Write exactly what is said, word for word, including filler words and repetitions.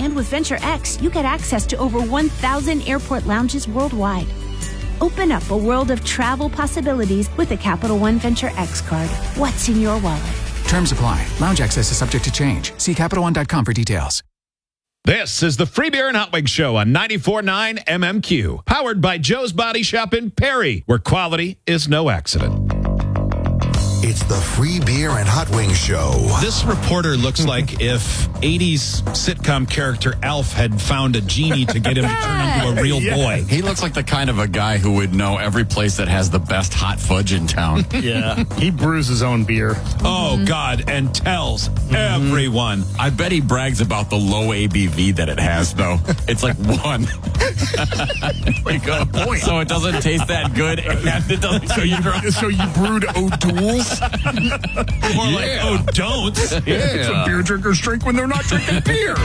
And with Venture X, you get access to over one thousand airport lounges worldwide. Open up a world of travel possibilities with a Capital One Venture X card. What's in your wallet? Terms apply. Lounge access is subject to change. See Capital One dot com for details. This is the Free Beer and Hot Wings Show on ninety-four point nine M M Q, powered by Joe's Body Shop in Perry, where quality is no accident. It's the Free Beer and Hot Wings Show. This reporter looks like if eighties sitcom character Alf had found a genie to get him to turn into a real Yeah. boy. He looks like the kind of a guy who would know every place that has the best hot fudge in town. Yeah, he brews his own beer. Oh, God, and tells everyone. I bet he brags about the low A B V that it has, though. It's like one. Like a point. So it doesn't taste that good, and it doesn't So you, so you brewed O'Doul's? More like, oh, don't. Yeah. It's what beer drinkers drink when they're not drinking beer.